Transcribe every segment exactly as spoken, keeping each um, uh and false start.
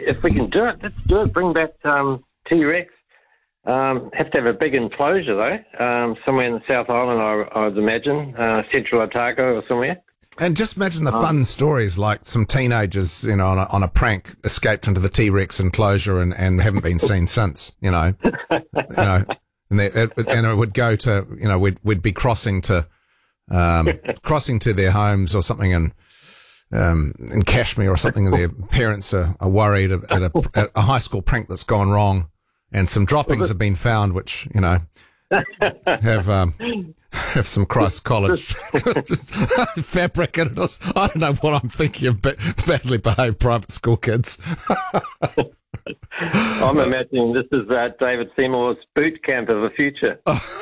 if we can do it, let's do it. Bring back um, T-Rex. Um, have to have a big enclosure, though, um, somewhere in the South Island, I, I would imagine, uh, Central Otago or somewhere. And just imagine the fun um, stories, like some teenagers, you know, on a, on a prank escaped into the T-Rex enclosure and, and haven't been seen since, you know. you know, and, they, it, and it would go to, you know, we'd, we'd be crossing to, um, crossing to their homes or something in, um, in Kashmir or something, and their parents are, are worried at a, at a high school prank that's gone wrong. And some droppings have been found, which, you know, have um, have some Christ College fabric in it. I don't know what I'm thinking of, but badly behaved private school kids. I'm imagining this is uh, David Seymour's boot camp of the future.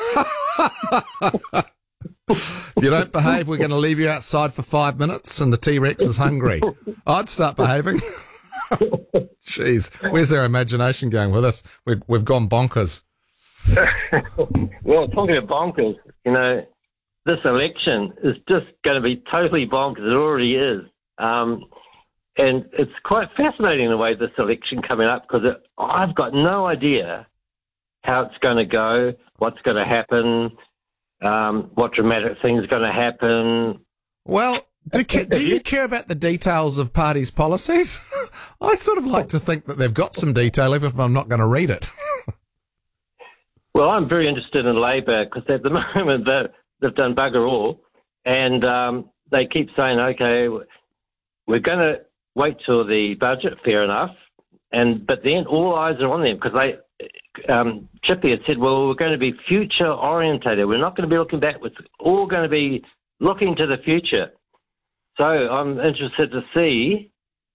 If you don't behave, we're going to leave you outside for five minutes and the T-Rex is hungry. I'd start behaving. Jeez, where's their imagination going with us? We've, we've gone bonkers. Well, talking of bonkers, you know, this election is just going to be totally bonkers. It already is. Um, and it's quite fascinating the way this election coming up, because I've got no idea how it's going to go, what's going to happen, um, what dramatic things are going to happen. Well, do, do you care about the details of parties' policies? I sort of like to think that they've got some detail, even if I'm not going to read it. Well, I'm very interested in Labor, because at the moment they've done bugger all, and um, they keep saying, okay, we're going to wait till the budget, fair enough, and but then all eyes are on them, because they, um, Chippy had said, well, we're going to be future-orientated. We're not going to be looking back. It's all going to be looking to the future. So I'm interested to see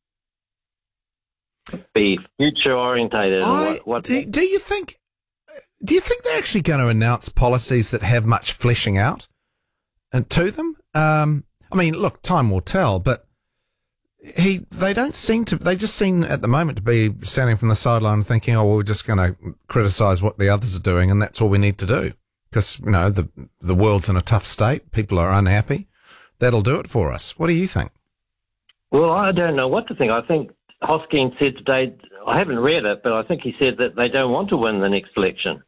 be future orientated. What, what do, do you think? Do you think they're actually going to announce policies that have much fleshing out and to them? Um, I mean, look, time will tell, but he they don't seem to. They just seem at the moment to be standing from the sideline thinking, "Oh, well, we're just going to criticise what the others are doing, and that's all we need to do." Because you know the the world's in a tough state. People are unhappy. That'll do it for us. What do you think? Well, I don't know what to think. I think Hosking said today, I haven't read it, but I think he said that they don't want to win the next election.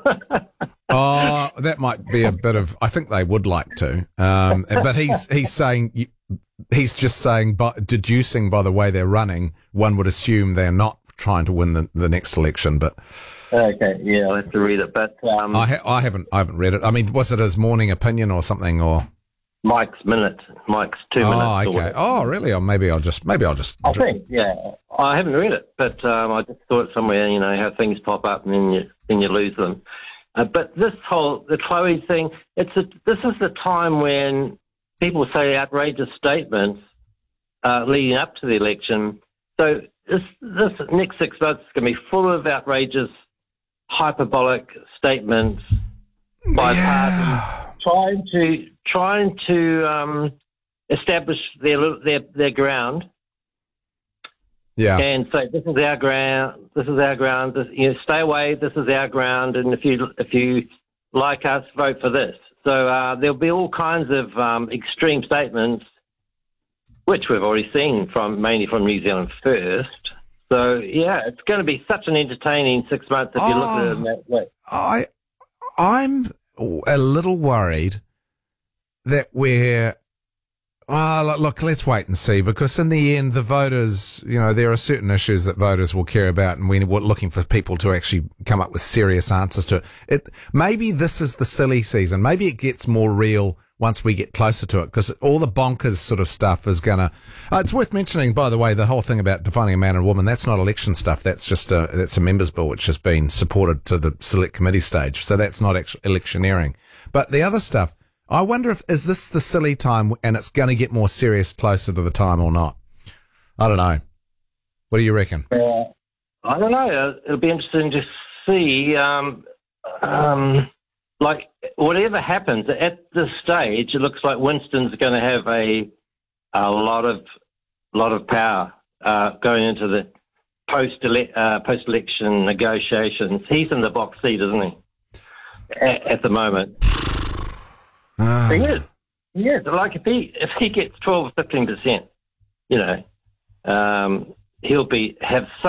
Oh, that might be a bit of, I think they would like to. Um, but he's he's saying, he's just saying, but deducing by the way they're running, one would assume they're not trying to win the, the next election. But okay, yeah, I'll have to read it. But um, I, ha- I haven't I haven't read it. I mean, was it his morning opinion or something, or Mike's minute, Mike's two minutes. Oh, okay. Oh, really? Or maybe I'll just, maybe I'll just. I think, yeah. I haven't read it, but um, I just saw it somewhere. You know how things pop up and then you then you lose them. Uh, but this whole the Chloe thing, it's a, this is the time when people say outrageous statements uh, leading up to the election. So this this next six months is going to be full of outrageous, hyperbolic statements by yeah. parties trying to trying to um, establish their their their ground. Yeah. And say, this is our ground. This is our ground. This, you know, stay away. This is our ground. And if you if you like us, vote for this. So uh, there'll be all kinds of um, extreme statements, which we've already seen from mainly from New Zealand First. So yeah, it's going to be such an entertaining six months if you oh, look at it in that way. I I'm a little worried that we're. Well, look, look, let's wait and see, because in the end, the voters, you know, there are certain issues that voters will care about, and we're looking for people to actually come up with serious answers to it. It maybe this is the silly season. Maybe it gets more real once we get closer to it, because all the bonkers sort of stuff is going to... Uh, it's worth mentioning, by the way, the whole thing about defining a man and a woman, that's not election stuff. That's just a, that's a members' bill which has been supported to the select committee stage. So that's not actually electioneering. But the other stuff, I wonder if, is this the silly time and it's going to get more serious closer to the time or not? I don't know. What do you reckon? Uh, I don't know. It'll be interesting to see, um, um, like, whatever happens, at this stage, it looks like Winston's going to have a a lot of lot of power uh, going into the post uh, post election negotiations. He's in the box seat, isn't he? At, at the moment. Uh, he is. He is. Like if he if he gets twelve or fifteen percent, you know, um, he'll be have